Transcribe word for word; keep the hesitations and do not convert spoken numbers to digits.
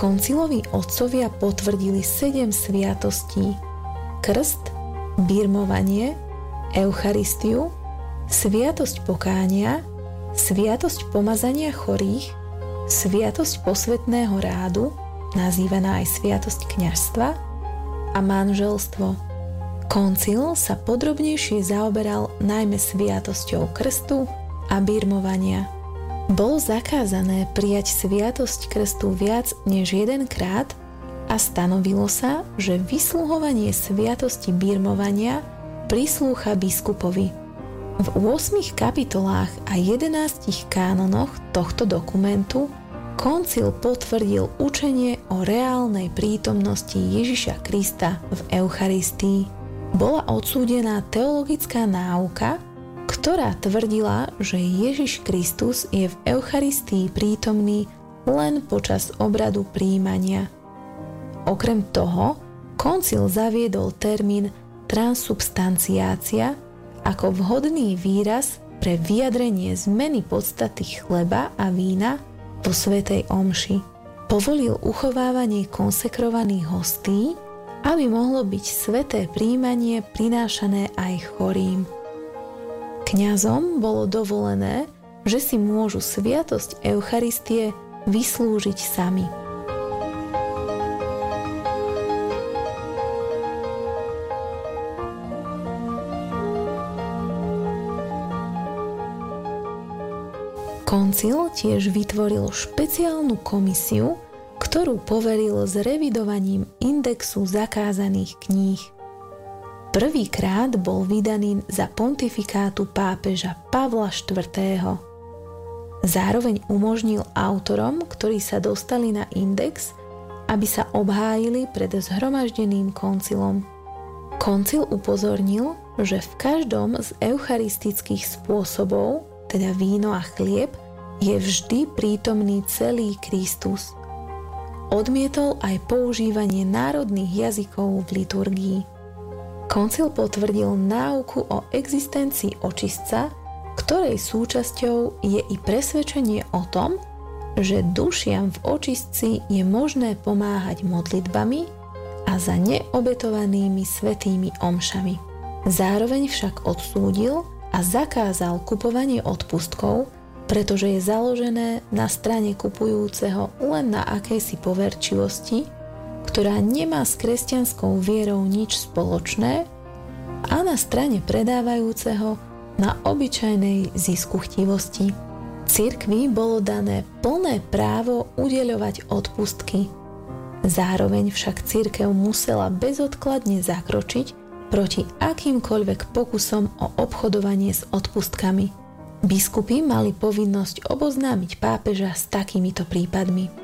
Konciloví otcovia potvrdili sedem sviatostí: krst, birmovanie, Eucharistiu, sviatosť pokánia, sviatosť pomazania chorých, sviatosť posvätného rádu, nazývaná aj sviatosť kňazstva, a manželstvo. Koncil sa podrobnejšie zaoberal najmä sviatosťou krstu a birmovania. Bolo zakázané prijať sviatosť krstu viac než jedenkrát a stanovilo sa, že vysluhovanie sviatosti birmovania prislúcha biskupovi. V ôsmich kapitolách a jedenástich kánonoch tohto dokumentu koncil potvrdil učenie o reálnej prítomnosti Ježiša Krista v Eucharistii. Bola odsúdená teologická náuka, ktorá tvrdila, že Ježiš Kristus je v Eucharistii prítomný len počas obradu prijímania. Okrem toho, koncil zaviedol termín transubstanciácia ako vhodný výraz pre vyjadrenie zmeny podstaty chleba a vína vo svätej omši. Povolil uchovávanie konsekrovaných hostí, aby mohlo byť sväté prijímanie prinášané aj chorým. Kňazom bolo dovolené, že si môžu sviatosť Eucharistie vyslúžiť sami. Koncil tiež vytvoril špeciálnu komisiu, ktorú poveril s revidovaním indexu zakázaných kníh. Prvýkrát bol vydaný za pontifikátu pápeža Pavla štvrtého. Zároveň umožnil autorom, ktorí sa dostali na index, aby sa obhájili pred zhromaždeným koncilom. Koncil upozornil, že v každom z eucharistických spôsobov, teda víno a chlieb, je vždy prítomný celý Kristus. Odmietol aj používanie národných jazykov v liturgii. Koncil potvrdil náuku o existencii očistca, ktorej súčasťou je i presvedčenie o tom, že dušiam v očistci je možné pomáhať modlitbami a za neobetovanými svätými omšami. Zároveň však odsúdil a zakázal kupovanie odpustkov, pretože je založené na strane kupujúceho len na akejsi poverčivosti, ktorá nemá s kresťanskou vierou nič spoločné, a na strane predávajúceho na obyčajnej ziskuchtivosti. Cirkvi bolo dané plné právo udeľovať odpustky. Zároveň však cirkev musela bezodkladne zakročiť proti akýmkoľvek pokusom o obchodovanie s odpustkami. Biskupy mali povinnosť oboznámiť pápeža s takýmito prípadmi.